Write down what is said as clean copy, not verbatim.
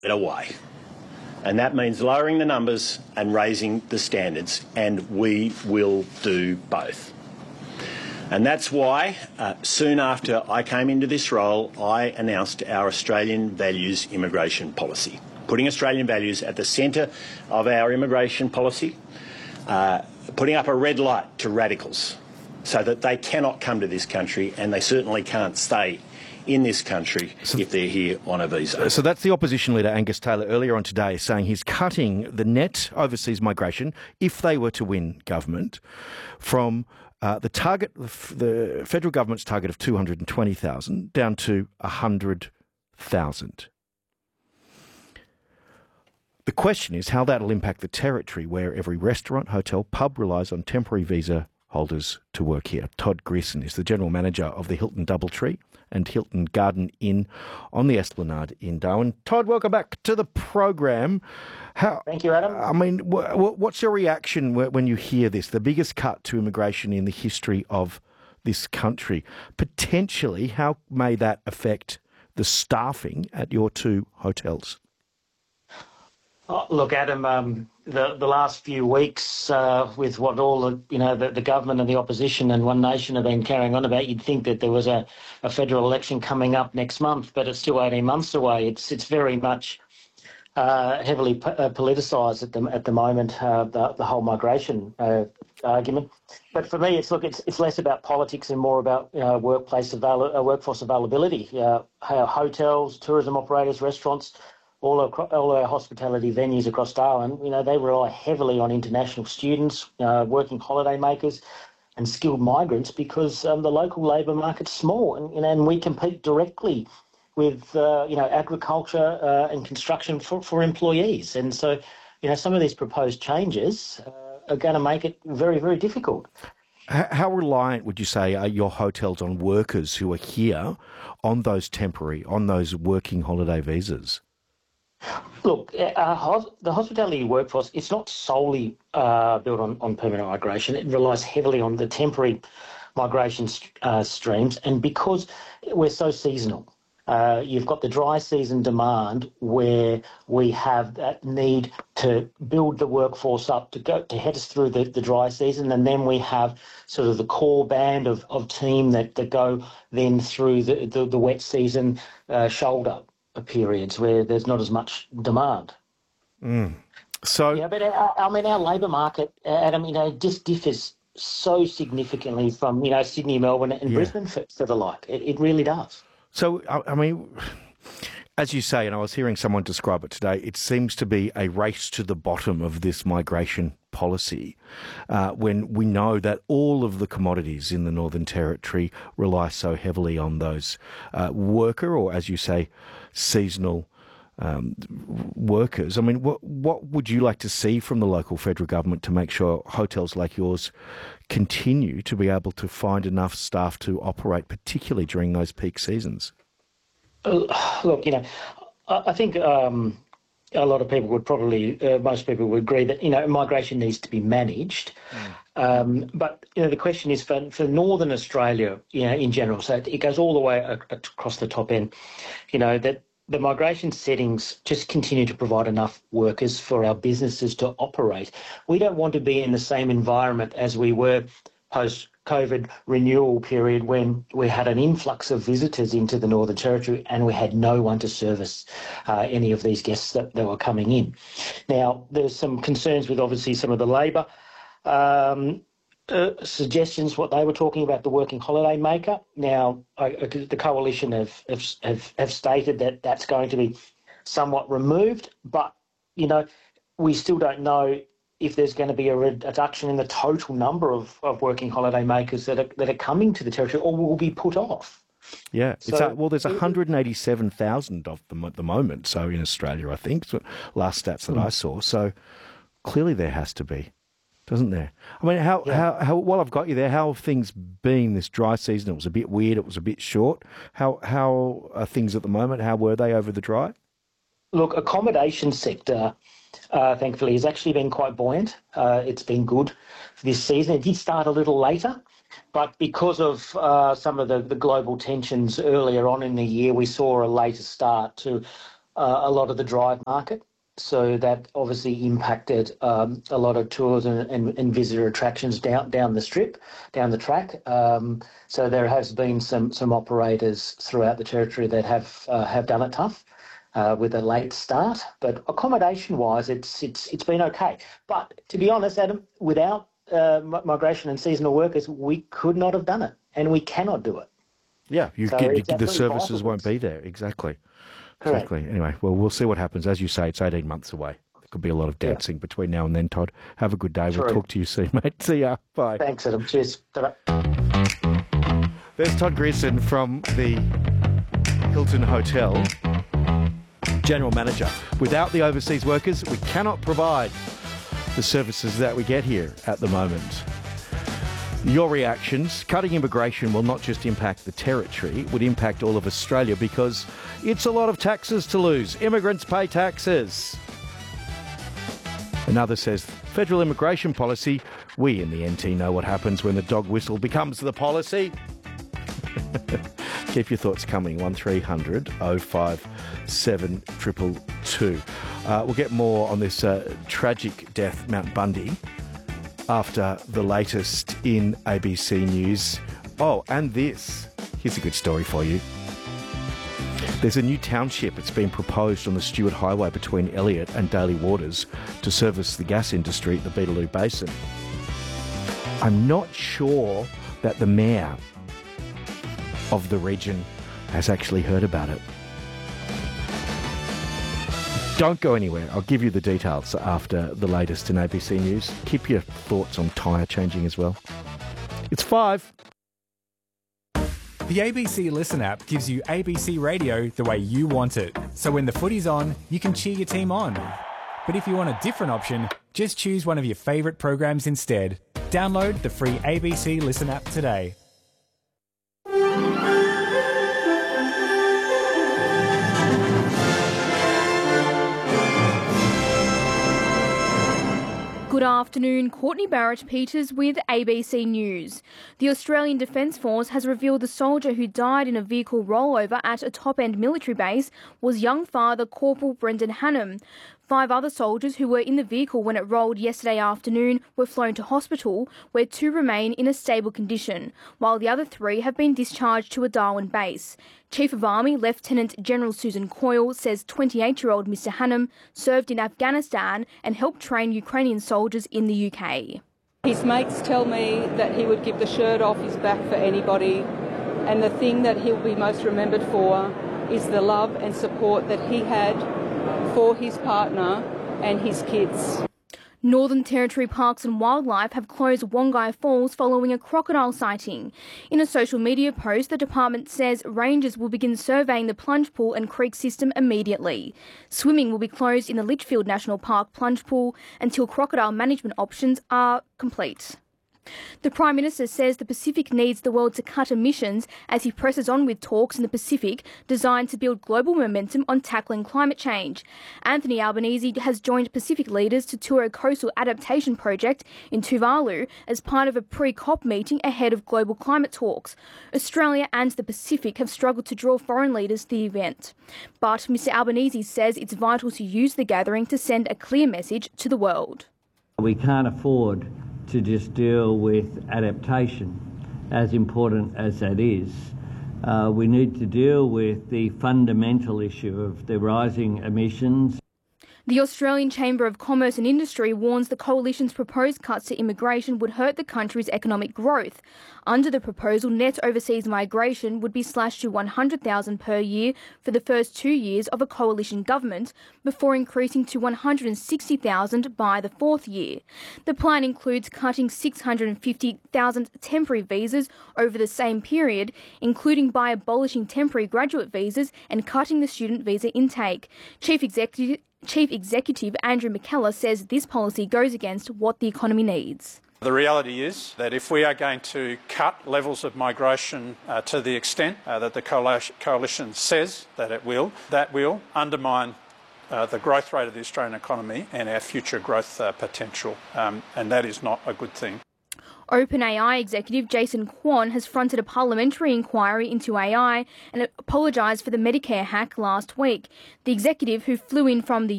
better way. And that means lowering the numbers and raising the standards, and we will do both. And that's why, soon after I came into this role, I announced our Australian values immigration policy, putting Australian values at the centre of our immigration policy, putting up a red light to radicals so that they cannot come to this country, and they certainly can't stay in this country if they're here on a visa. So that's the opposition leader, Angus Taylor, earlier on today, saying he's cutting the net overseas migration, if they were to win government, from the federal government's target of 220,000 down to 100,000. The question is how that'll impact the territory where every restaurant, hotel, pub relies on temporary visa holders to work here. Todd Grierson is the general manager of the Hilton Doubletree and Hilton Garden Inn on the Esplanade in Darwin. Todd, welcome back to the program. Thank you, Adam. I mean, what's your reaction when you hear this? The biggest cut to immigration in the history of this country. Potentially, how may that affect the staffing at your two hotels? Look, Adam, the last few weeks with what all the government and the opposition and One Nation have been carrying on about, you'd think that there was a federal election coming up next month, but it's still 18 months away. It's very much heavily politicised at the moment, the whole migration argument. But for me, it's less about politics and more about workforce availability. How hotels, tourism operators, restaurants, all our hospitality venues across Darwin, they rely heavily on international students, working holiday makers and skilled migrants because the local labour market's small and we compete directly with, agriculture and construction for employees. And so, some of these proposed changes are going to make it very, very difficult. How reliant would you say are your hotels on workers who are here on those working holiday visas? Look, the hospitality workforce, it's not solely built on permanent migration. It relies heavily on the temporary migration streams. And because we're so seasonal, you've got the dry season demand where we have that need to build the workforce up to head us through the dry season. And then we have sort of the core band of team that go then through the wet season shoulder periods where there's not as much demand. So, yeah, but our labour market, Adam, just differs so significantly from Sydney, Melbourne, and Brisbane for the like. It really does. So, I mean, as you say, and I was hearing someone describe it today, it seems to be a race to the bottom of this migration policy when we know that all of the commodities in the Northern Territory rely so heavily on those worker or, as you say, seasonal workers. I mean, what would you like to see from the local federal government to make sure hotels like yours continue to be able to find enough staff to operate, particularly during those peak seasons? Look, I think a lot of people would probably, most people would agree that, migration needs to be managed. But, the question is for Northern Australia, in general, so it goes all the way across the top end, that the migration settings just continue to provide enough workers for our businesses to operate. We don't want to be in the same environment as we were post-COVID renewal period when we had an influx of visitors into the Northern Territory and we had no one to service any of these guests that were coming in. Now, there's some concerns with obviously some of the labour suggestions, what they were talking about, the working holiday maker. Now, the coalition have stated that that's going to be somewhat removed, but, we still don't know if there's going to be a reduction in the total number of working holiday makers that are coming to the Territory or will be put off. Yeah, there's 187,000 of them at the moment, so in Australia, I think, last stats that I saw. So clearly there has to be, doesn't there? I mean, how while I've got you there, how have things been this dry season? It was a bit weird, it was a bit short. How are things at the moment? How were they over the dry? Look, accommodation sector, thankfully, has actually been quite buoyant. It's been good for this season. It did start a little later, but because of some of the global tensions earlier on in the year, we saw a later start to a lot of the drive market. So that obviously impacted a lot of tours and visitor attractions down the strip, down the track. So there has been some operators throughout the territory that have done it tough with a late start. But accommodation-wise, it's been okay. But to be honest, Adam, without migration and seasonal workers, we could not have done it, and we cannot do it. Yeah, the services won't be there. Exactly. Correct. Exactly. Anyway, well, we'll see what happens. As you say, it's 18 months away. There could be a lot of dancing between now and then, Todd. Have a good day. True. We'll talk to you soon, mate. See ya. Bye. Thanks, Adam. Cheers. Ta-ra. There's Todd Grierson from the Hilton Hotel, General Manager. Without the overseas workers, we cannot provide the services that we get here at the moment. Your reactions. Cutting immigration will not just impact the territory, it would impact all of Australia because it's a lot of taxes to lose. Immigrants pay taxes. Another says, federal immigration policy, we in the NT know what happens when the dog whistle becomes the policy. Keep your thoughts coming, 1300 057 222. We'll get more on this tragic death, Mount Bundy, after the latest in ABC News. Oh, and this. Here's a good story for you. There's a new township. It's been proposed on the Stewart Highway between Elliott and Daly Waters to service the gas industry at the Beetaloo Basin. I'm not sure that the mayor of the region has actually heard about it. Don't go anywhere. I'll give you the details after the latest in ABC News. Keep your thoughts on tyre changing as well. It's 5. The ABC Listen app gives you ABC radio the way you want it. So when the footy's on, you can cheer your team on. But if you want a different option, just choose one of your favourite programs instead. Download the free ABC Listen app today. Good afternoon, Courtney Barrett-Peters with ABC News. The Australian Defence Force has revealed the soldier who died in a vehicle rollover at a top-end military base was young father Corporal Brendan Hannum. 5 other soldiers who were in the vehicle when it rolled yesterday afternoon were flown to hospital, where 2 remain in a stable condition, while the other 3 have been discharged to a Darwin base. Chief of Army Lieutenant General Susan Coyle says 28-year-old Mr Hannum served in Afghanistan and helped train Ukrainian soldiers in the UK. His mates tell me that he would give the shirt off his back for anybody, and the thing that he'll be most remembered for is the love and support that he had for his partner and his kids. Northern Territory Parks and Wildlife have closed Wongai Falls following a crocodile sighting. In a social media post, the department says rangers will begin surveying the plunge pool and creek system immediately. Swimming will be closed in the Litchfield National Park plunge pool until crocodile management options are complete. The Prime Minister says the Pacific needs the world to cut emissions as he presses on with talks in the Pacific designed to build global momentum on tackling climate change. Anthony Albanese has joined Pacific leaders to tour a coastal adaptation project in Tuvalu as part of a pre-COP meeting ahead of global climate talks. Australia and the Pacific have struggled to draw foreign leaders to the event. But Mr Albanese says it's vital to use the gathering to send a clear message to the world. We can't afford to just deal with adaptation, as important as that is. We need to deal with the fundamental issue of the rising emissions. The Australian Chamber of Commerce and Industry warns the Coalition's proposed cuts to immigration would hurt the country's economic growth. Under the proposal, net overseas migration would be slashed to 100,000 per year for the first 2 years of a Coalition government, before increasing to 160,000 by the 4th year. The plan includes cutting 650,000 temporary visas over the same period, including by abolishing temporary graduate visas and cutting the student visa intake. Chief Executive Andrew McKellar says this policy goes against what the economy needs. The reality is that if we are going to cut levels of migration to the extent that the Coalition says that it will, that will undermine the growth rate of the Australian economy and our future growth potential, and that is not a good thing. OpenAI executive Jason Kwon has fronted a parliamentary inquiry into AI and apologised for the Medicare hack last week. The executive, who flew in from the